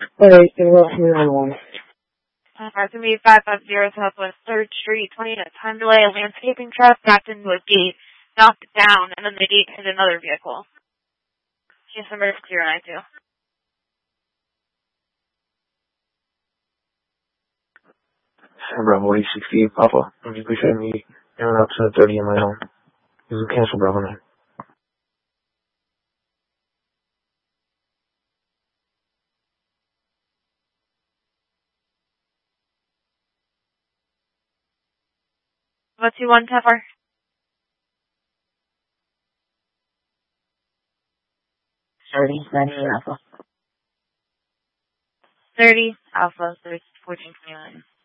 Alright, and what from the other one? It's going to be 550 Southwest 3rd Street, 20-minute time delay. A landscaping truck backed into a gate, knocked it down, and then the gate hit another vehicle. Case number 092. Bravo 868 Papa. I'm just pushing me down up to 30 in my home. This is cancel Bravo 9. What's you want, Teffer? 30, 90 Alpha. 30 Alpha 1429.